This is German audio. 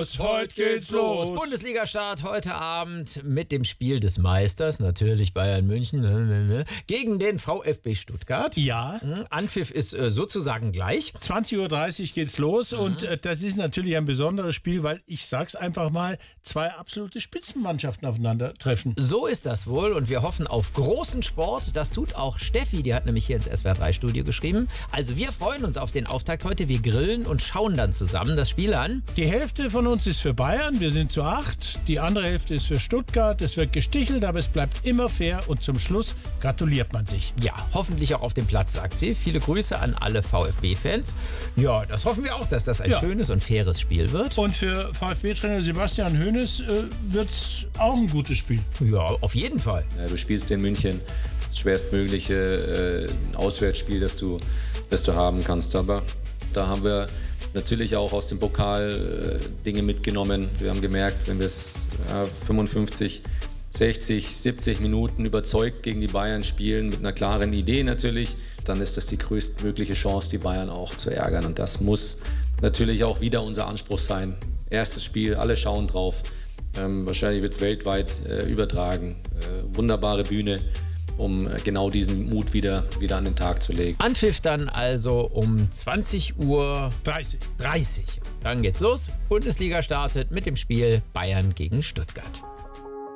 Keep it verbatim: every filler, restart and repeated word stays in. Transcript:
los, heute geht's los. Bundesliga-Start heute Abend mit dem Spiel des Meisters, natürlich Bayern München, gegen den VfB Stuttgart. Ja. Anpfiff ist äh, sozusagen gleich. zwanzig Uhr dreißig geht's los mhm. und äh, das ist natürlich ein besonderes Spiel, weil ich sag's einfach mal, zwei absolute Spitzenmannschaften aufeinandertreffen. So ist das wohl und wir hoffen auf großen Sport. Das tut auch Steffi, die hat nämlich hier ins S W R drei Studio geschrieben. Also wir freuen uns auf den Auftakt heute. Wir grillen und schauen dann zusammen das Spiel an. Die Hälfte von uns ist für Bayern, wir sind zu acht. Die andere Hälfte ist für Stuttgart. Es wird gestichelt, aber es bleibt immer fair und zum Schluss gratuliert man sich. Ja, hoffentlich auch auf dem Platz, sagt sie. Viele Grüße an alle VfB-Fans. Ja, das hoffen wir auch, dass das ein ja. schönes und faires Spiel wird. Und für VfB-Trainer Sebastian Hoeneß äh, wird es auch ein gutes Spiel. Ja, auf jeden Fall. Ja, du spielst in München das schwerstmögliche äh, Auswärtsspiel, das du, das du haben kannst. Aber da haben wir natürlich auch aus dem Pokal äh, Dinge mitgenommen. Wir haben gemerkt, wenn wir es ja, fünfundfünfzig, sechzig, siebzig Minuten überzeugt gegen die Bayern spielen, mit einer klaren Idee natürlich, dann ist das die größtmögliche Chance, die Bayern auch zu ärgern. Und das muss natürlich auch wieder unser Anspruch sein. Erstes Spiel, alle schauen drauf. Ähm, wahrscheinlich wird es weltweit äh, übertragen. Äh, wunderbare Bühne, um genau diesen Mut wieder, wieder an den Tag zu legen. Anpfiff dann also um zwanzig Uhr dreißig. dreißig. Dann geht's los. Bundesliga startet mit dem Spiel Bayern gegen Stuttgart.